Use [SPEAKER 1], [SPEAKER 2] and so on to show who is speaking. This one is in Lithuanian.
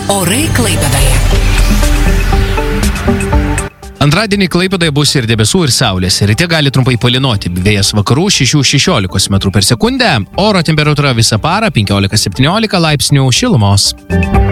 [SPEAKER 1] Orai Klaipėdoje.
[SPEAKER 2] Antradienį Klaipėdoje bus ir debesų, ir saulės. Ryte gali trumpai palynoti. Vėjas vakarų 6-16 m per sekundę. Oro temperatūra visą parą 15-17 laipsnių šilumos.